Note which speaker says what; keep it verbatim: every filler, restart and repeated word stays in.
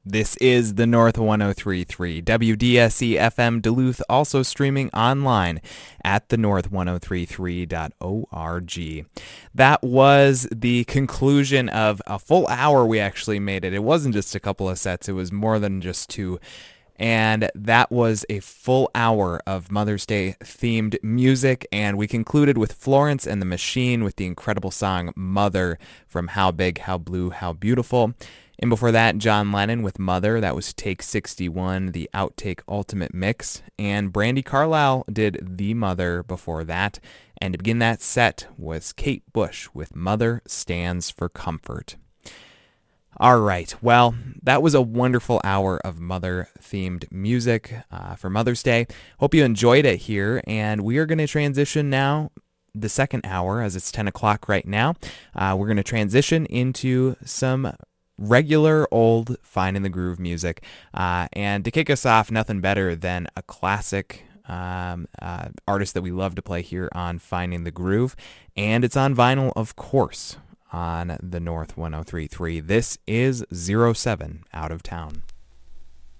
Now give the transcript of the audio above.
Speaker 1: This is the North one oh three point three, W D S E F M Duluth, also streaming online at the north ten thirty-three dot org. That was the conclusion of a full hour. We actually made it. It wasn't just a couple of sets. It was more than just two. And that was a full hour of Mother's Day themed music. And we concluded with Florence and the Machine with the incredible song Mother from How Big, How Blue, How Beautiful. And before that, John Lennon with Mother. That was Take sixty-one, the Outtake Ultimate Mix. And Brandi Carlile did The Mother before that. And to begin that set was Kate Bush with Mother Stands for Comfort. All right, well, that was a wonderful hour of Mother-themed music uh, for Mother's Day. Hope you enjoyed it here, and we are going to transition now, the second hour, as it's ten o'clock right now. Uh, we're going to transition into some regular old Finding the Groove music. Uh, and to kick us off, nothing better than a classic um, uh, artist that we love to play here on Finding the Groove. And it's on vinyl, of course, on the North one oh three point three. This is zero seven Out of Town.